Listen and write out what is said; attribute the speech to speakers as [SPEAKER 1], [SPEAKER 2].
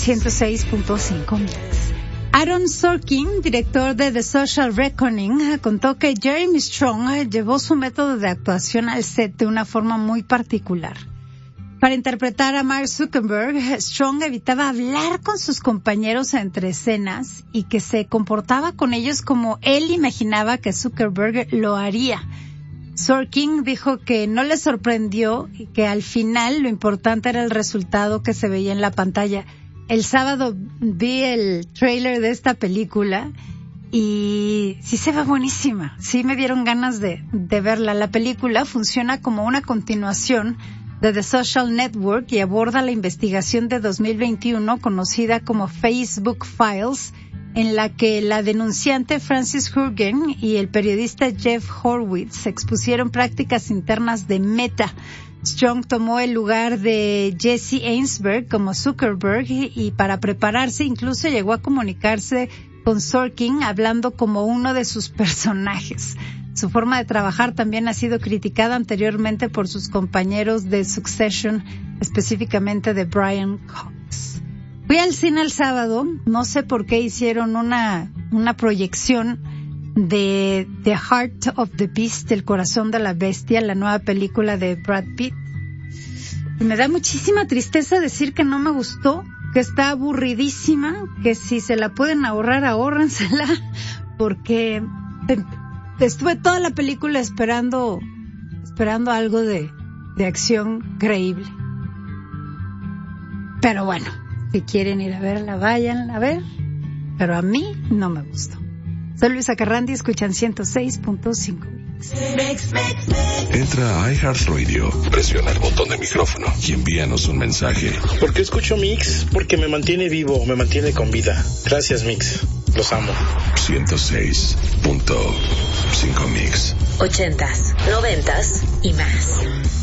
[SPEAKER 1] 106.5 Mix. Aaron Sorkin, director de The Social Reckoning, contó que Jeremy Strong llevó su método de actuación al set de una forma muy particular. Para interpretar a Mark Zuckerberg, Strong evitaba hablar con sus compañeros entre escenas y que se comportaba con ellos como él imaginaba que Zuckerberg lo haría. Sorkin dijo que no le sorprendió y que al final lo importante era el resultado que se veía en la pantalla. El sábado vi el tráiler de esta película y sí se ve buenísima. Sí me dieron ganas de verla. La película funciona como una continuación de The Social Network y aborda la investigación de 2021 conocida como Facebook Files, en la que la denunciante Frances Haugen y el periodista Jeff Horowitz expusieron prácticas internas de Meta. Strong tomó el lugar de Jesse Eisenberg como Zuckerberg y para prepararse incluso llegó a comunicarse con Sorkin hablando como uno de sus personajes. Su forma de trabajar también ha sido criticada anteriormente por sus compañeros de Succession, específicamente de Brian Cox. Fui al cine el sábado, no sé por qué hicieron una proyección de The Heart of the Beast, El corazón de la bestia, la nueva película de Brad Pitt. Y me da muchísima tristeza decir que no me gustó, que está aburridísima, que si se la pueden ahorrar, ahórrensela, porque estuve toda la película esperando algo de acción creíble. Pero bueno, si quieren ir a verla, vayan a ver, pero a mí no me gustó. Soy Luisa Carrandi, escuchan 106.5 Mix.
[SPEAKER 2] Entra a iHeartRadio, presiona el botón de micrófono y envíanos un mensaje.
[SPEAKER 3] ¿Por qué escucho Mix? Porque me mantiene vivo, me mantiene con vida. Gracias, Mix. Los amo.
[SPEAKER 2] 106.5 Mix.
[SPEAKER 4] 80s, 90s y más.